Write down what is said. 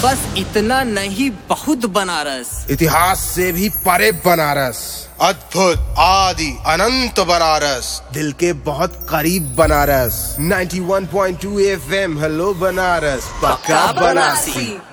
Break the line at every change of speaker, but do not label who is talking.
बस इतना नहीं, बहुत बनारस।
इतिहास से भी परे बनारस,
अद्भुत आदि अनंत बनारस,
दिल के बहुत करीब बनारस। 91.2 FM, हेलो बनारस,
पक्का बनारसी।